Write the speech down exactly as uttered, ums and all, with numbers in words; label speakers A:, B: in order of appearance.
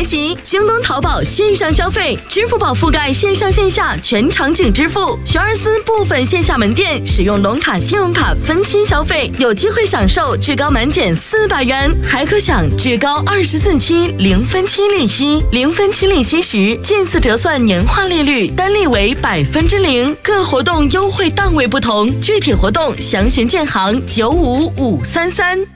A: 袭，京东、淘宝线上消费，支付宝覆盖线上线下全场景支付。学而思部分线下门店使用龙卡、信用卡分期消费，有机会享受至高满减四百元，还可享至高二十四期零分期利息。零分期利息时，近次折算年化利率单利为百分之零。各活动优惠档位不同，具体活动详询建行九五五三三。